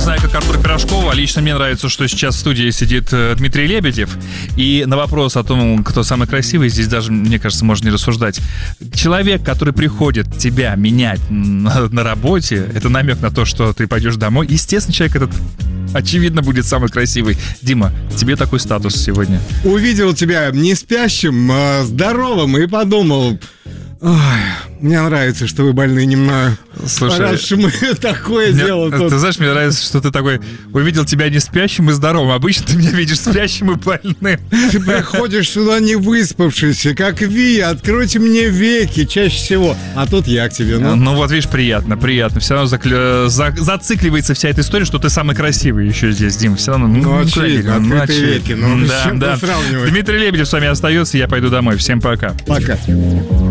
знаю, как Артур Пирожков, а лично мне нравится, что сейчас в студии сидит Дмитрий Лебедев. И на вопрос о том, кто самый красивый, здесь даже, мне кажется, можно не рассуждать. Человек, который приходит тебя менять на работе, это намек на то, что ты пойдешь домой. Естественно, человек этот, очевидно, будет самый красивый. Дима, тебе такой статус сегодня. Увидел тебя не спящим, а здоровым и подумал... Ой, мне нравится, что вы больны немного. Слушай, раз мы такое дело тут. Ты знаешь, мне нравится, что ты такой увидел тебя не спящим и здоровым. Обычно ты меня видишь спящим и больным. Ты приходишь сюда не выспавшийся, как Ви, откройте мне веки чаще всего. А тут я к тебе. Ну вот, видишь, приятно. Все равно зацикливается вся эта история, что ты самый красивый еще здесь, Дим. Все равно. Очевидно, открытые веки. Да. Дмитрий Лебедев с вами остается, я пойду домой. Всем пока. Пока.